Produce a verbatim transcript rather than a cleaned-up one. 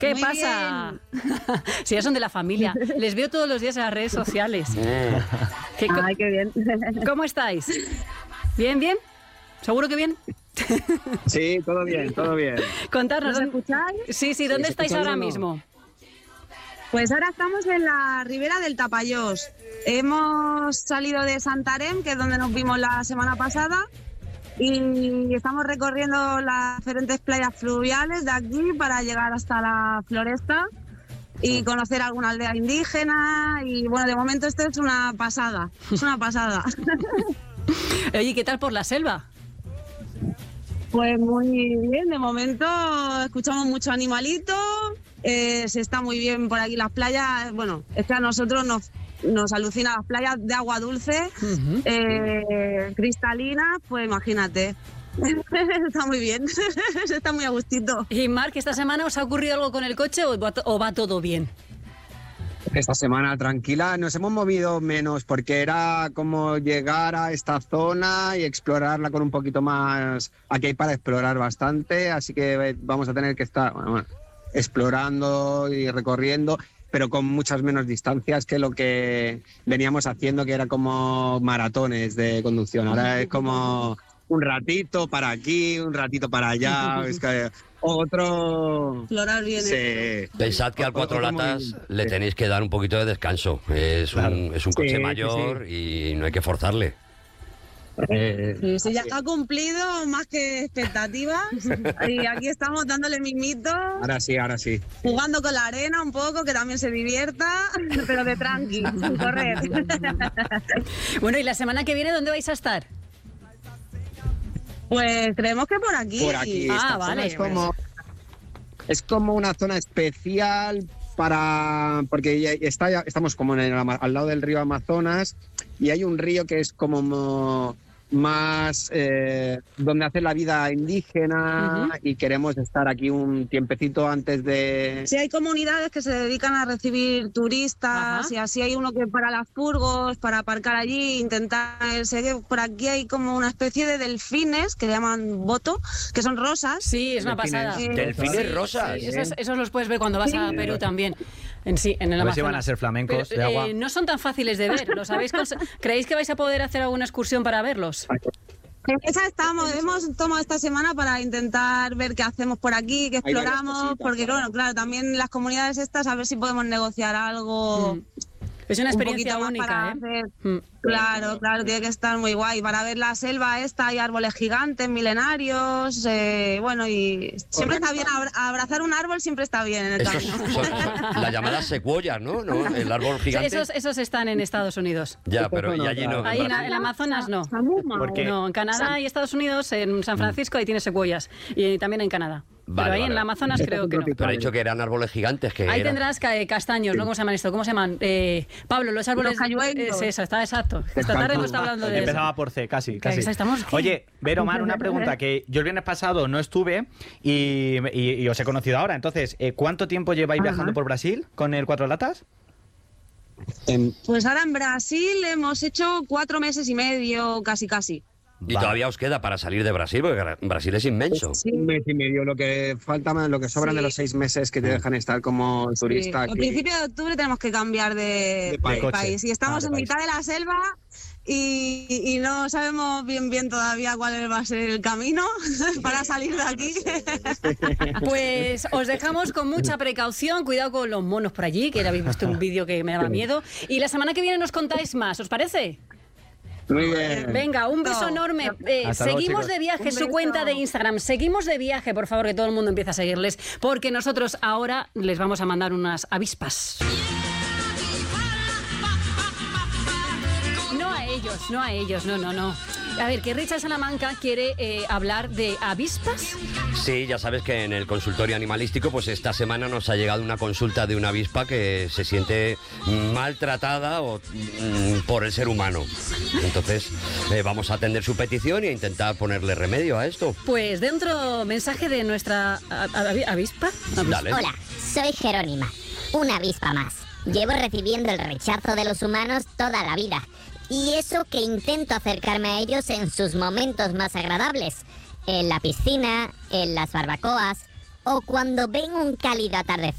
¿Qué Muy pasa? Si ya son de la familia. Les veo todos los días en las redes sociales. ¿Qué, co- Ay, qué bien. ¿Cómo estáis? ¿Bien, bien? ¿Seguro que bien? Sí, todo bien, todo bien. Contarnos. ¿Nos ¿dónde- escucháis? Sí, sí, ¿dónde ¿se estáis escucha ahora bien o no? mismo? Pues ahora estamos en la ribera del Tapallós. Hemos salido de Santarém, que es donde nos vimos la semana pasada, y estamos recorriendo las diferentes playas fluviales de aquí para llegar hasta la Floresta y conocer alguna aldea indígena. Y bueno, de momento esto es una pasada, es una pasada. Oye, ¿qué tal por la selva? Pues muy bien, de momento escuchamos mucho animalito, eh, se está muy bien por aquí las playas. Bueno, es que a nosotros nos, nos alucina las playas de agua dulce, Uh-huh. eh, cristalinas, pues imagínate. Está muy bien, está muy a gustito. Y Marc, ¿esta semana os ha ocurrido algo con el coche o va, to- o va todo bien? Esta semana tranquila, nos hemos movido menos porque era como llegar a esta zona y explorarla con un poquito más. Aquí hay para explorar bastante, así que vamos a tener que estar bueno, bueno, explorando y recorriendo, pero con muchas menos distancias que lo que veníamos haciendo, que era como maratones de conducción. Ahora es como un ratito para aquí, un ratito para allá, es que otro... Explorar bien. Sí. Pensad que al Cuatro Otro Latas movimiento. le tenéis que dar un poquito de descanso. Es Claro. un, es un coche Sí, sí, mayor y no hay que forzarle. Eh, Sí, sí, ya ha cumplido más que expectativas y aquí estamos dándole mimito, Ahora sí, ahora sí. jugando con la arena un poco, que también se divierta, pero de tranqui, sin correr. Bueno, ¿y la semana que viene dónde vais a estar? Pues creemos que por aquí. Por aquí. Ah, esta zona vale, Es como, es como una zona especial para... Porque ya está, ya estamos como en el ama- al lado del río Amazonas y hay un río que es como mo- más... eh, donde hace la vida indígena Ujú. y queremos estar aquí un tiempecito antes de... Sí, hay comunidades que se dedican a recibir turistas. Ajá. Y así hay uno que para las furgos, para aparcar allí, intentar... Sé que por aquí hay como una especie de delfines que le llaman boto, que son rosas. Sí, es una Delfines. pasada. Eh, Delfines Sí, rosas. sí, esos, esos los puedes ver cuando vas a Perú también. En sí, en el A ver si Amazonas. van a ser flamencos Pero, de agua. eh, no son tan fáciles de ver. ¿Los habéis cons- ¿Creéis que vais a poder hacer alguna excursión para verlos? En esa estamos, hemos tomado esta semana para intentar ver qué hacemos por aquí, qué Hay varias exploramos, cositas, porque claro. bueno, claro, también las comunidades estas, a ver si podemos negociar algo. Mm. Es una un experiencia poquito más única, para ¿eh? hacer- Mm. Claro, claro, tiene que estar muy guay. Para ver la selva esta hay árboles gigantes, milenarios, eh, bueno, y siempre está bien, abra- abrazar un árbol siempre está bien en el Estos camino. son, son las llamadas secuoyas, ¿no? ¿No? El árbol O sea, gigante. esos, esos están en Estados Unidos. Ya, pero y allí no. Ahí en en, Brasil. el Amazonas no. Samuma, Porque- No, en Canadá y Estados Unidos, en San Francisco, ahí tiene secuoyas. Y también en Canadá. Vale, Pero ahí vale. en el Amazonas Este creo es que no. otro Pero ha dicho que eran árboles gigantes. Que Ahí eran- tendrás ca- eh, castaños, ¿no? ¿Cómo se llaman esto? ¿Cómo se llaman? Eh, Pablo, los árboles... Los cayuelos. Es eso, está exacto. Esta tarde hemos estado hablando de eso. Empezaba por C, casi, casi. Estamos- Oye, Vero, Mar, una pregunta, que yo el viernes pasado no estuve y, y- y os he conocido ahora. Entonces, eh, ¿cuánto tiempo lleváis Ajá. viajando por Brasil con el Cuatro Latas? En- Pues ahora en Brasil hemos hecho cuatro meses y medio, casi casi. Y todavía os queda para salir de Brasil, porque Gra- Brasil es inmenso. Sí. un mes y medio, lo que falta, más, lo que sobran Sí. de los seis meses que te dejan estar como turista. Sí. A aquí. principios de octubre tenemos que cambiar de, De de país. país. Y estamos Ah, de en país. mitad de la selva y, y no sabemos bien bien todavía cuál va a ser el camino para salir de aquí. Pues os dejamos con mucha precaución, cuidado con los monos por allí, que habéis visto un vídeo que me daba miedo. Y la semana que viene nos contáis más, ¿os parece? Muy bien. Venga, un beso No. enorme. Eh, Hasta luego, seguimos chicos. de viaje, Un su beso. cuenta de Instagram. Seguimos de viaje, por favor, que todo el mundo empiece a seguirles, porque nosotros ahora les vamos a mandar unas avispas. No a ellos, no a ellos, no, no, no. A ver, que Richard Salamanca quiere eh, hablar de avispas. Sí, ya sabes que en el consultorio animalístico, pues esta semana nos ha llegado una consulta de una avispa que se siente maltratada o, mm, por el ser humano. Entonces, eh, vamos a atender su petición e intentar ponerle remedio a esto. Pues dentro mensaje de nuestra a- a- avispa. Dale. Hola, soy Jerónima, una avispa más. Llevo recibiendo el rechazo de los humanos toda la vida. Y eso que intento acercarme a ellos en sus momentos más agradables. En la piscina, en las barbacoas o cuando ven un cálido atardecer.